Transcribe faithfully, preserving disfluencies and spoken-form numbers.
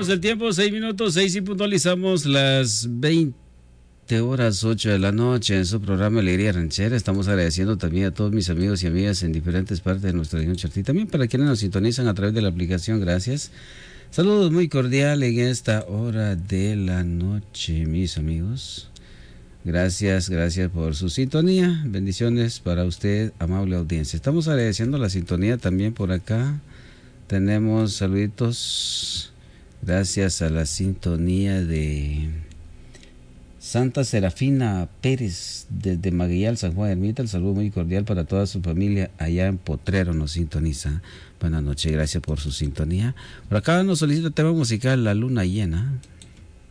Revisamos el tiempo, seis minutos, seis y puntualizamos las veinte horas, ocho de la noche en su programa Alegría Ranchera. Estamos agradeciendo también a todos mis amigos y amigas en diferentes partes de nuestra región Chartí. También para quienes nos sintonizan a través de la aplicación, gracias. Saludos muy cordiales en esta hora de la noche, mis amigos. Gracias, gracias por su sintonía. Bendiciones para usted, amable audiencia. Estamos agradeciendo la sintonía también por acá. Tenemos saluditos. Gracias a la sintonía de Santa Serafina Pérez desde Maguillal, San Juan Ermita. El saludo muy cordial para toda su familia allá en Potrero nos sintoniza. Buenas noches, gracias por su sintonía. Por acá nos solicita el tema musical La Luna Llena.